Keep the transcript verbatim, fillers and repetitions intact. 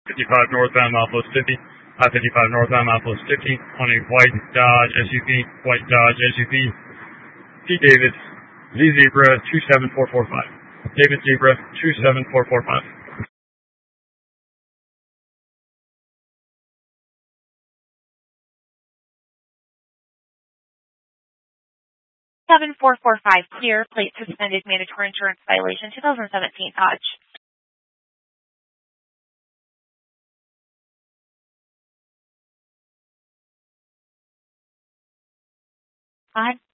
fifty-five northbound, milepost fifty. I fifty-five northbound, milepost fifty on a white Dodge S U V, white Dodge S U V. P. David, Z Zebra two seven four four five. David Zebra two seven four four five. seven four four five clear, plate suspended, mandatory insurance violation, twenty seventeen Dodge. Five